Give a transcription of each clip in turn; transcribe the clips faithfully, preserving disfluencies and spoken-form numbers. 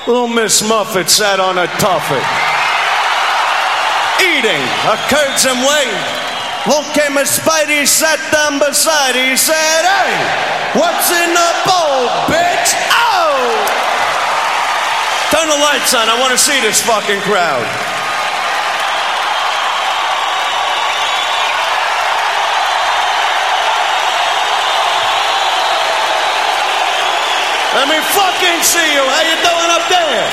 Little Miss Muffet sat on a tuffet, eating a curds and whey. Long came a Spidey, sat down beside. He said, "Hey, what's in the bowl, bitch? Oh!" Turn the lights on. I want to see this fucking crowd. Let me fucking see you. How you doing up there?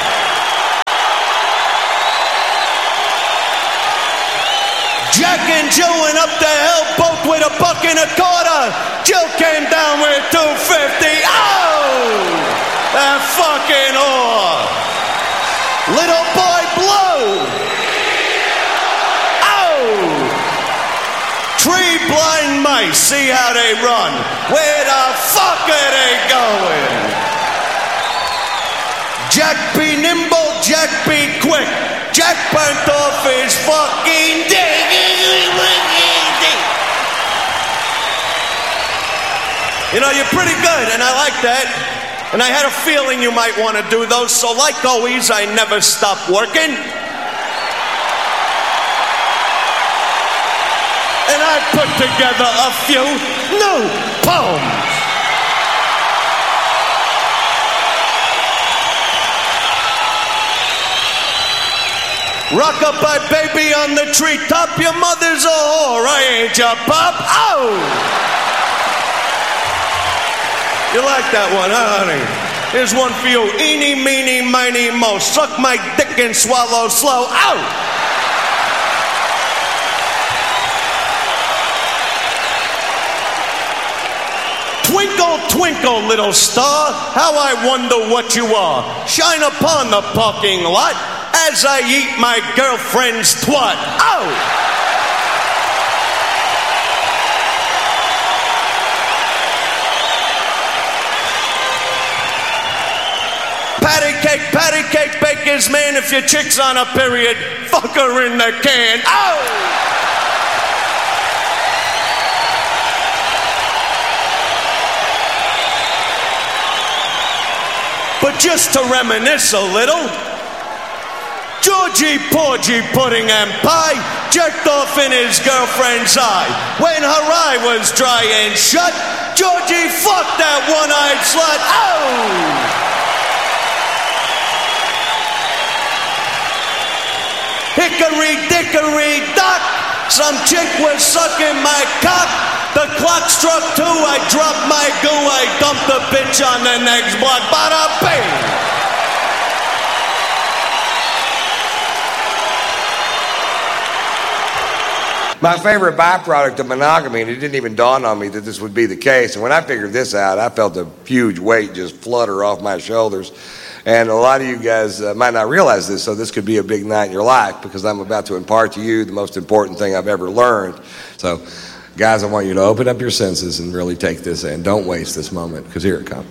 Jack and Jill went up the hill, both with a buck and a quarter. Jill came down with two fifty. Oh! That fucking whore. Little boy Blue. Oh! Three blind mice, see how they run. Where the fuck are they going? Jack be nimble, Jack be quick. Jack burnt off his fucking dick. You know, you're pretty good, and I like that. And I had a feeling you might want to do those, so like always, I never stop working. And I put together a few new poems. Rock-a-bye baby on the treetop, your mother's a whore, I ain't your pop. Oh! You like that one, huh, honey? Here's one for you. Eeny, meeny, miny, mo. Suck my dick and swallow slow. Ow! Twinkle, twinkle, little star, how I wonder what you are. Shine upon the parking lot as I eat my girlfriend's twat. Oh! Patty cake, patty cake, baker's man. If your chick's on a period, fuck her in the can. Oh! But just to reminisce a little, Georgie Porgy Pudding and Pie jerked off in his girlfriend's eye. When her eye was dry and shut, Georgie fucked that one-eyed slut. Oh! Hickory dickory dock, some chick was sucking my cock. The clock struck two, I dropped my goo, I dumped the bitch on the next block. Bada bing! My favorite byproduct of monogamy, and it didn't even dawn on me that this would be the case. And when I figured this out, I felt a huge weight just flutter off my shoulders. And a lot of you guys uh, might not realize this, so this could be a big night in your life, because I'm about to impart to you the most important thing I've ever learned. So, guys, I want you to open up your senses and really take this in. Don't waste this moment, because here it comes.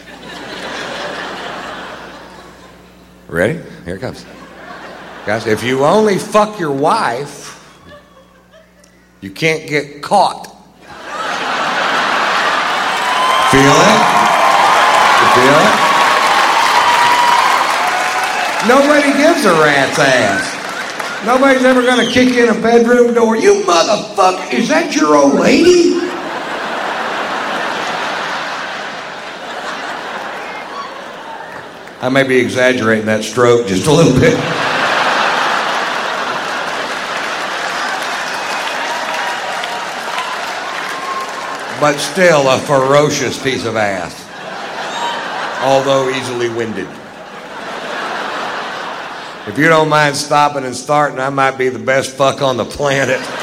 Ready? Here it comes. Guys, if you only fuck your wife, you can't get caught. Feel it? You feel it? Nobody gives a rat's ass. Nobody's ever going to kick in a bedroom door. You motherfucker, is that your old lady? I may be exaggerating that stroke just a little bit. But still a ferocious piece of ass, although easily winded. If you don't mind stopping and starting, I might be the best fuck on the planet.